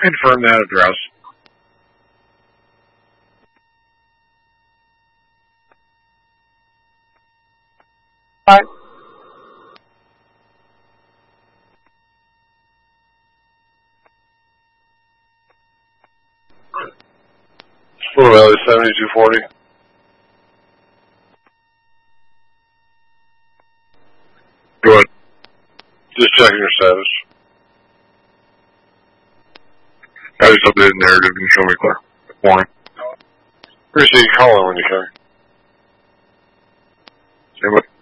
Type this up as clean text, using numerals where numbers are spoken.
Confirm that address. Hi. Full Valley 7240. Go ahead. Just checking your status. I just updated narrative and show me clear. Morning. Appreciate you calling when you can. Same way.